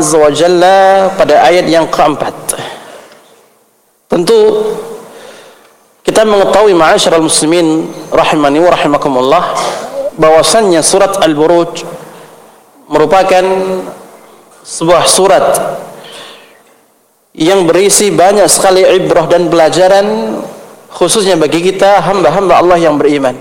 Azza wa Jalla pada ayat yang keempat. Tentu kita mengetahui ma'asyiral muslimin rahimani wa rahimakumullah bahwasannya surat Al-Buruj merupakan sebuah surat yang berisi banyak sekali ibrah dan pelajaran khususnya bagi kita hamba-hamba Allah yang beriman.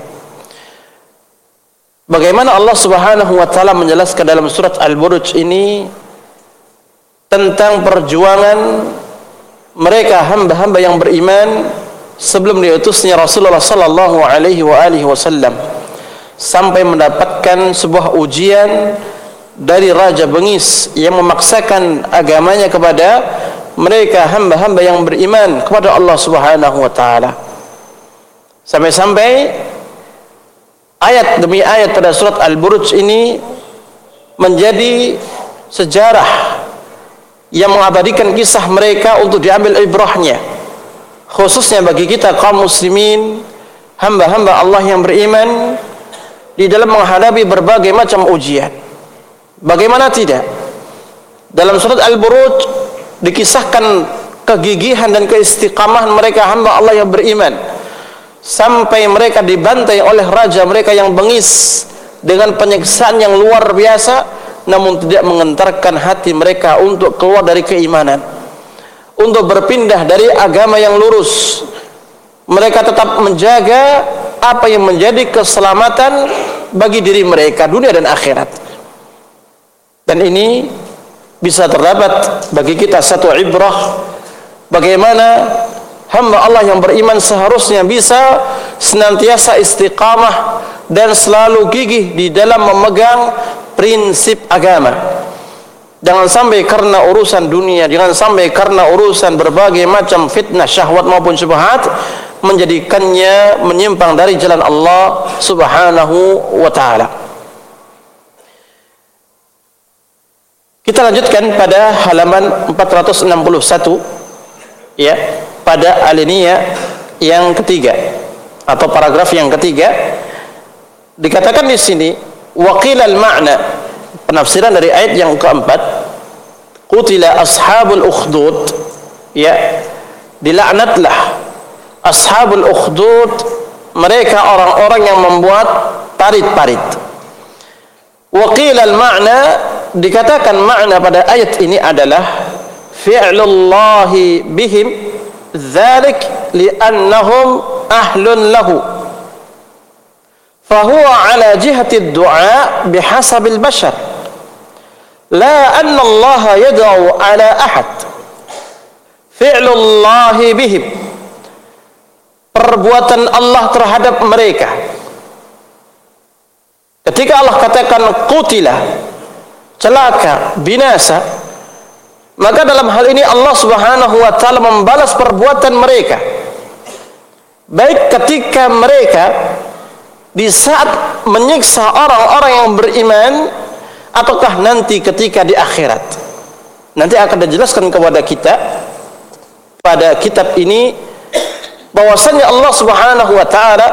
Bagaimana Allah Subhanahu wa taala menjelaskan dalam surat Al-Buruj ini tentang perjuangan mereka hamba-hamba yang beriman sebelum diutusnya Rasulullah sallallahu alaihi wasallam sampai mendapatkan sebuah ujian dari raja bengis yang memaksakan agamanya kepada mereka hamba-hamba yang beriman kepada Allah Subhanahu wa taala. Sampai-sampai ayat demi ayat pada surat Al-Buruj ini menjadi sejarah yang mengabadikan kisah mereka untuk diambil ibrahnya, khususnya bagi kita kaum muslimin, hamba-hamba Allah yang beriman di dalam menghadapi berbagai macam ujian. Bagaimana tidak? Dalam surat Al-Buruj dikisahkan kegigihan dan keistiqamahan mereka hamba Allah yang beriman sampai mereka dibantai oleh raja mereka yang bengis dengan penyiksaan yang luar biasa, namun tidak mengentarkan hati mereka untuk keluar dari keimanan, untuk berpindah dari agama yang lurus. Mereka tetap menjaga apa yang menjadi keselamatan bagi diri mereka dunia dan akhirat. Dan ini bisa terdapat bagi kita satu ibrah bagaimana hamba Allah yang beriman seharusnya bisa senantiasa istiqamah dan selalu gigih di dalam memegang prinsip agama. Jangan sampai karena urusan dunia, jangan sampai karena urusan berbagai macam fitnah, syahwat maupun syubhat menjadikannya menyimpang dari jalan Allah Subhanahu wa taala. Kita lanjutkan pada halaman 461 ya, pada alinea yang ketiga atau paragraf yang ketiga dikatakan di sini waqilal ma'na, penafsiran dari ayat yang keempat, qutila ashabul ukhdud, ya, dilaknatlah ashabul ukhdud, mereka orang-orang yang membuat parit-parit. Waqilal ma'na, dikatakan makna pada ayat ini adalah fi'lullahi bihim dzalik li'annahum ahlun lahu fahuwa ala jihati ad-du'a bihasabil bashar la anna Allah yad'u ala ahad. Fi'lullahi bihim, perbuatan Allah terhadap mereka. Ketika Allah katakan qutila, celaka, binasa, maka dalam hal ini Allah Subhanahu wa taala membalas perbuatan mereka, baik ketika mereka di saat menyiksa orang-orang yang beriman ataukah nanti ketika di akhirat. Nanti akan dijelaskan kepada kita pada kitab ini bahwasanya Allah Subhanahu wa taala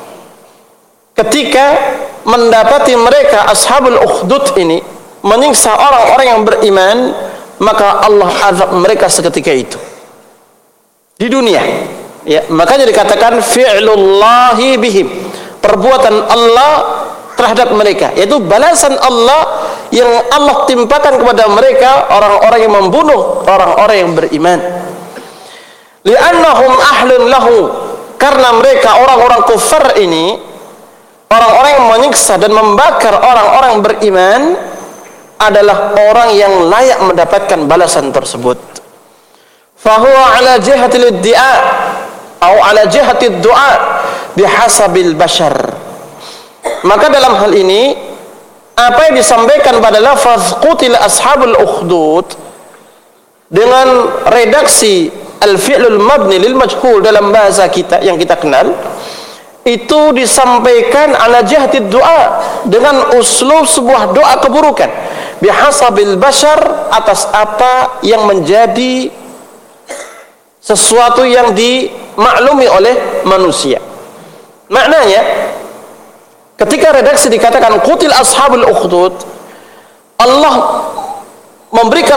ketika mendapati mereka ashabul ukhdud ini menyiksa orang-orang yang beriman, maka Allah azab mereka seketika itu di dunia, ya. Makanya dikatakan fi'lullahi bihim, perbuatan Allah terhadap mereka, yaitu balasan Allah yang Allah timpakan kepada mereka orang-orang yang membunuh orang-orang yang beriman. Li'annahum ahlun lahu, karena mereka orang-orang kufar ini, orang-orang yang menyiksa dan membakar orang-orang beriman adalah orang yang layak mendapatkan balasan tersebut. Fahuwa ala jihatil iddia atau ala jihatid du'a bihasabil bashar. Maka dalam hal ini apa yang disampaikan pada lafaz qutil ashabul ukhdud dengan redaksi al-fi'lul mabni lil majhul dalam bahasa kita yang kita kenal, itu disampaikan ala jahatid doa dengan uslub sebuah doa keburukan bihasabil bashar, atas apa yang menjadi sesuatu yang dimaklumi oleh manusia. Maknanya ketika redaksi dikatakan qutil ashabul ukhdud, Allah memberikan